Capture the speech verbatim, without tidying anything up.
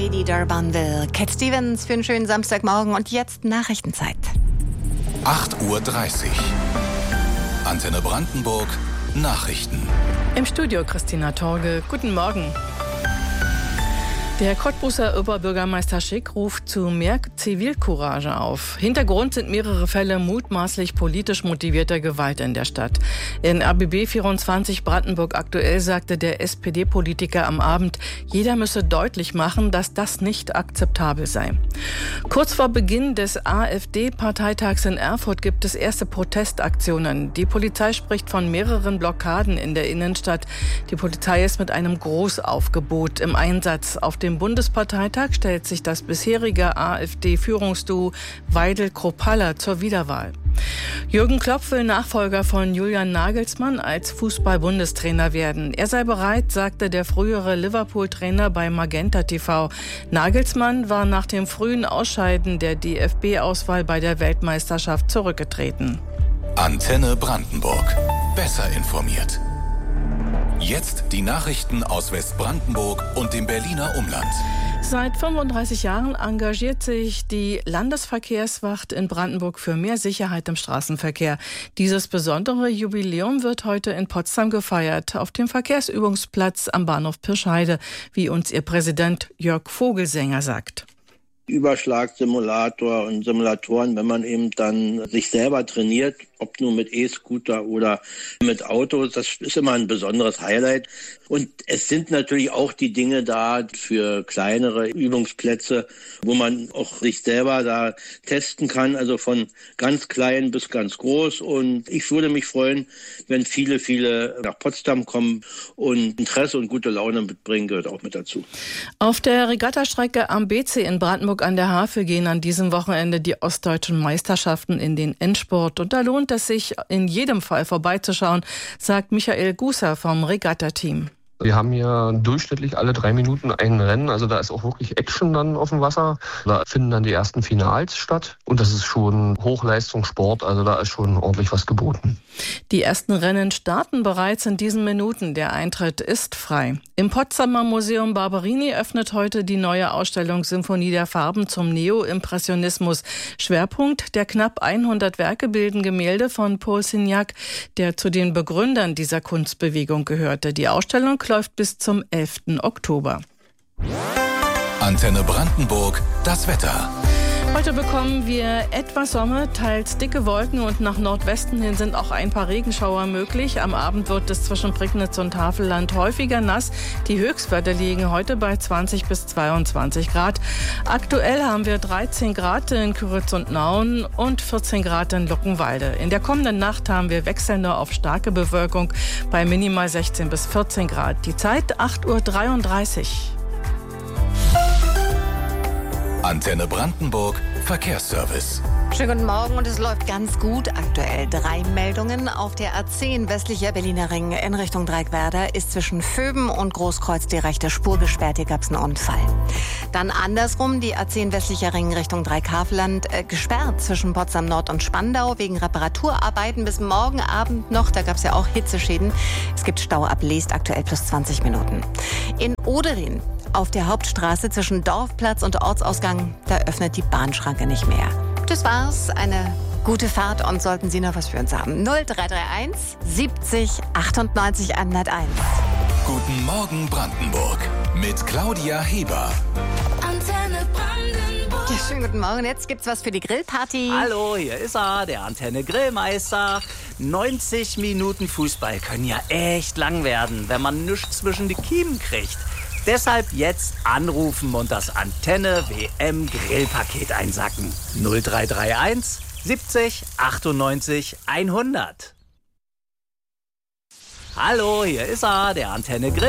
Lady d'Urbanville. Cat Stevens für einen schönen Samstagmorgen und jetzt Nachrichtenzeit. acht Uhr dreißig. Antenne Brandenburg. Nachrichten. Im Studio Christina Torge. Guten Morgen. Der Cottbuser Oberbürgermeister Schick ruft zu mehr Zivilcourage auf. Hintergrund sind mehrere Fälle mutmaßlich politisch motivierter Gewalt in der Stadt. In R B B vierundzwanzig Brandenburg aktuell sagte der S P D-Politiker am Abend, jeder müsse deutlich machen, dass das nicht akzeptabel sei. Kurz vor Beginn des AfD-Parteitags in Erfurt gibt es erste Protestaktionen. Die Polizei spricht von mehreren Blockaden in der Innenstadt. Die Polizei ist mit einem Großaufgebot im Einsatz. Auf dem Bundesparteitag stellt sich das bisherige AfD-Führungsduo Weidel-Kropalla zur Wiederwahl. Jürgen Klopp will Nachfolger von Julian Nagelsmann als Fußball-Bundestrainer werden. Er sei bereit, sagte der frühere Liverpool-Trainer bei Magenta T V. Nagelsmann war nach dem frühen Ausscheiden der D F B-Auswahl bei der Weltmeisterschaft zurückgetreten. Antenne Brandenburg. Besser informiert. Jetzt die Nachrichten aus Westbrandenburg und dem Berliner Umland. Seit fünfunddreißig Jahren engagiert sich die Landesverkehrswacht in Brandenburg für mehr Sicherheit im Straßenverkehr. Dieses besondere Jubiläum wird heute in Potsdam gefeiert, auf dem Verkehrsübungsplatz am Bahnhof Pirscheide, wie uns ihr Präsident Jörg Vogelsänger sagt. Überschlagsimulator und Simulatoren, wenn man eben dann sich selber trainiert, ob nur mit E-Scooter oder mit Autos, das ist immer ein besonderes Highlight. Und es sind natürlich auch die Dinge da für kleinere Übungsplätze, wo man auch sich selber da testen kann, also von ganz klein bis ganz groß. Und ich würde mich freuen, wenn viele, viele nach Potsdam kommen und Interesse und gute Laune mitbringen, gehört auch mit dazu. Auf der Regattastrecke am B C in Brandenburg an der Havel gehen an diesem Wochenende die ostdeutschen Meisterschaften in den Endspurt. Und da lohnt es sich in jedem Fall vorbeizuschauen, sagt Michael Gußer vom Regatta-Team. Wir haben hier durchschnittlich alle drei Minuten ein Rennen, also da ist auch wirklich Action dann auf dem Wasser. Da finden dann die ersten Finals statt und das ist schon Hochleistungssport, also da ist schon ordentlich was geboten. Die ersten Rennen starten bereits in diesen Minuten, der Eintritt ist frei. Im Potsdamer Museum Barberini öffnet heute die neue Ausstellung Symphonie der Farben zum Neo-Impressionismus. Schwerpunkt der knapp hundert Werke bilden Gemälde von Paul Signac, der zu den Begründern dieser Kunstbewegung gehörte. Die Ausstellung läuft bis zum elften Oktober. Antenne Brandenburg, das Wetter. Heute bekommen wir etwas Sonne, teils dicke Wolken und nach Nordwesten hin sind auch ein paar Regenschauer möglich. Am Abend wird es zwischen Prignitz und Havelland häufiger nass. Die Höchstwerte liegen heute bei zwanzig bis zweiundzwanzig Grad. Aktuell haben wir dreizehn Grad in Kyritz und Nauen und vierzehn Grad in Luckenwalde. In der kommenden Nacht haben wir wechselnde auf starke Bewölkung bei minimal sechzehn bis vierzehn Grad. Die Zeit acht Uhr dreiunddreißig. Antenne Brandenburg, Verkehrsservice. Schönen guten Morgen und es läuft ganz gut aktuell. Drei Meldungen auf der A zehn westlicher Berliner Ring in Richtung Dreieckwerder ist zwischen Vöben und Großkreuz die rechte Spur gesperrt. Hier gab es einen Unfall. Dann andersrum die A zehn westlicher Ring Richtung Dreieckhavelland äh, gesperrt zwischen Potsdam Nord und Spandau wegen Reparaturarbeiten bis morgen Abend noch. Da gab es ja auch Hitzeschäden. Es gibt Stau ab Leest aktuell plus zwanzig Minuten. In Oderin auf der Hauptstraße zwischen Dorfplatz und Ortsausgang, da öffnet die Bahnschranke nicht mehr. Das war's. Eine gute Fahrt und sollten Sie noch was für uns haben. null drei drei eins siebzig achtundneunzig hunderteins. Guten Morgen Brandenburg mit Claudia Heber. Antenne Brandenburg. Ja, schönen guten Morgen. Jetzt gibt's was für die Grillparty. Hallo, hier ist er, der Antenne Grillmeister. neunzig Minuten Fußball können ja echt lang werden, wenn man nichts zwischen die Kiemen kriegt. Deshalb jetzt anrufen und das Antenne W M Grillpaket einsacken. null drei drei eins siebzig achtundneunzig hundert. Hallo, hier ist er, der Antenne Grill.